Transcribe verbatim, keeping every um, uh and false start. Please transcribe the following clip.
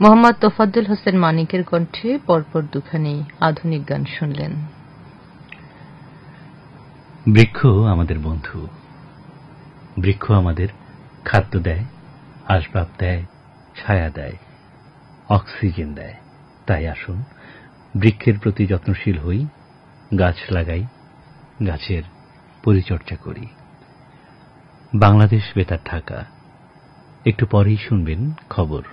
মোহাম্মদ তোফাজ্জল হোসেন মানিকের কণ্ঠে পরপর দুখানি আধুনিক গান শুনলেন। বৃক্ষ আমাদের বন্ধু, বৃক্ষ আমাদের খাদ্য দেয়, আসবাব দেয়, ছায়া দেয়, অক্সিজেন দেয়। তাই আসুন বৃক্ষের প্রতি যত্নশীল হই, গাছ লাগাই, গাছের পরিচর্যা করি। বাংলাদেশ বেতার ঢাকা। একটু পরেই শুনবেন খবর।